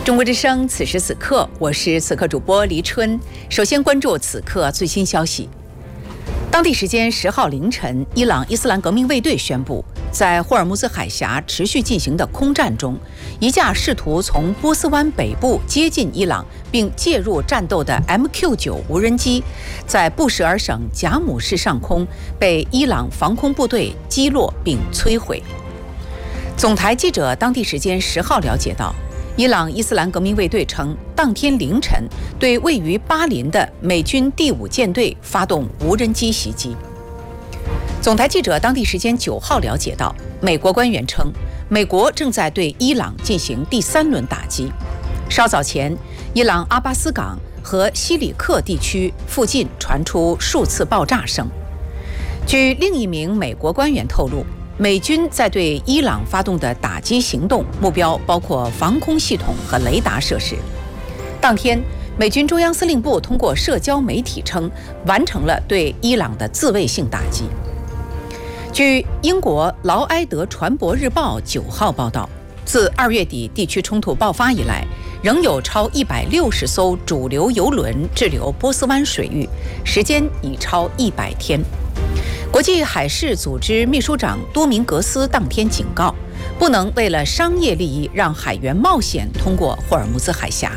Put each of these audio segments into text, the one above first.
中国之声，此时此刻，我是此刻主播黎春。首先关注此刻最新消息。当地时间10号凌晨，伊朗伊斯兰革命卫队宣布，在霍尔木兹海峡持续进行的空战中，一架试图从波斯湾北部接近伊朗并介入战斗的 MQ-9 无人机，在布什尔省贾姆市上空被伊朗防空部队击落并摧毁。总台记者当地时间10号了解到，伊朗伊斯兰革命卫队称，当天凌晨对位于巴林的美军第5舰队发动无人机袭击。总台记者当地时间9号了解到，美国官员称，美国正在对伊朗进行第3轮打击。稍早前，伊朗阿巴斯港和西里克地区附近传出数次爆炸声。据另一名美国官员透露，美军在对伊朗发动的打击行动目标包括防空系统和雷达设施。当天，美军中央司令部通过社交媒体称，完成了对伊朗的自卫性打击。据英国劳埃德船舶日报9号报道，自2月底地区冲突爆发以来，仍有超160艘主流油轮滞留波斯湾水域，时间已超100天。国际海事组织秘书长多明格斯当天警告，不能为了商业利益让海员冒险通过霍尔木兹海峡。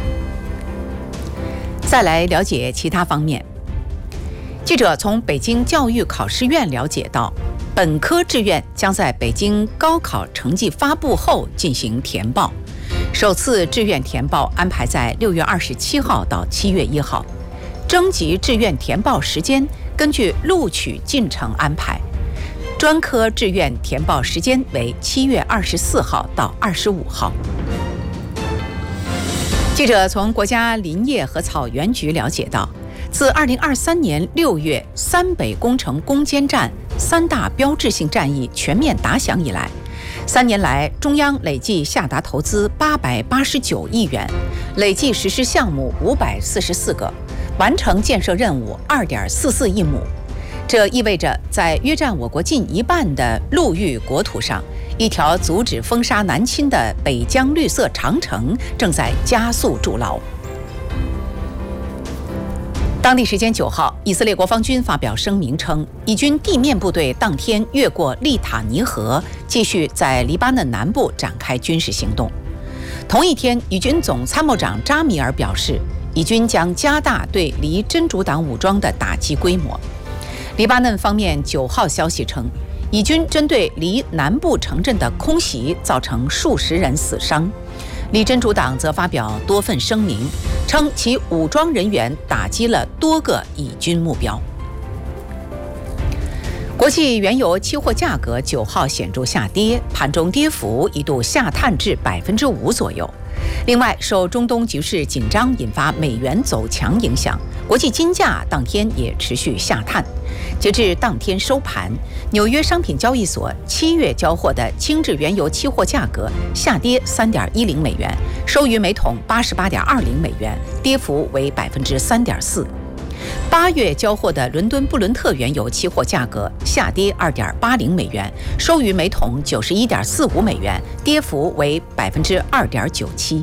再来了解其他方面。记者从北京教育考试院了解到，本科志愿将在北京高考成绩发布后进行填报，首次志愿填报安排在6月27号到7月1号，征集志愿填报时间根据录取进程安排，专科志愿填报时间为7月24号到25号。记者从国家林业和草原局了解到，自2023年6月三北工程攻坚战3大标志性战役全面打响以来，3年来中央累计下达投资889亿元，累计实施项目544个，完成建设任务2.44亿亩。这意味着，在约占我国近一半的陆域国土上，一条阻止风沙南侵的北疆绿色长城正在加速筑牢。当地时间9号，以色列国防军发表声明称，以军地面部队当天越过利塔尼河，继续在黎巴嫩南部展开军事行动。同一天，以军总参谋长扎米尔表示，以军将加大对黎真主党武装的打击规模。黎巴嫩方面9号消息称，以军针对黎南部城镇的空袭造成数十人死伤。黎真主党则发表多份声明，称其武装人员打击了多个以军目标。国际原油期货价格9号显著下跌，盘中跌幅一度下探至5%左右。另外，受中东局势紧张引发美元走强影响，国际金价当天也持续下探。截至当天收盘，纽约商品交易所7月交货的轻质原油期货价格下跌3.10美元，收于每桶88.20美元，跌幅为3.4%。8月交货的伦敦布伦特原油期货价格下跌2.80美元，收于每桶91.45美元，跌幅为2.97%。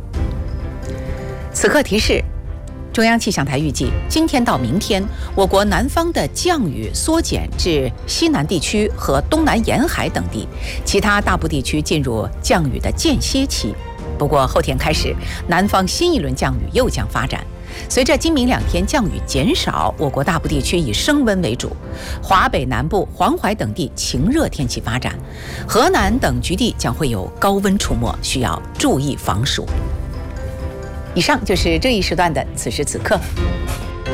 此刻提示，中央气象台预计，今天到明天，我国南方的降雨缩减至西南地区和东南沿海等地，其他大部地区进入降雨的间歇期。不过后天开始，南方新一轮降雨又将发展。随着今明2天降雨减少，我国大部地区以升温为主，华北南部、黄淮等地晴热天气发展，河南等局地将会有高温出没，需要注意防暑。以上就是这一时段的此时此刻。